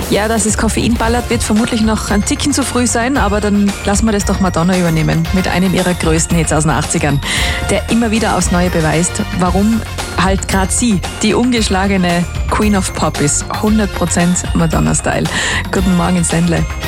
Ja, dass es Koffein ballert, wird vermutlich noch ein Ticken zu früh sein, aber dann lassen wir das doch Madonna übernehmen mit einem ihrer größten Hits aus den 80ern, der immer wieder aufs Neue beweist, warum halt gerade sie, die ungeschlagene Queen of Pop ist. 100% Madonna-Style. Guten Morgen ins Ländle.